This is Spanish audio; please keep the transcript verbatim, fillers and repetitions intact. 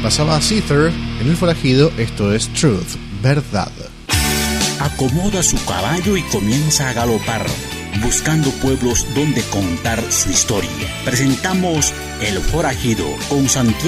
Pasaba a Seether en El Forajido, esto es Truth, verdad. Acomoda su caballo y comienza a galopar, buscando pueblos donde contar su historia. Presentamos El Forajido con Santiago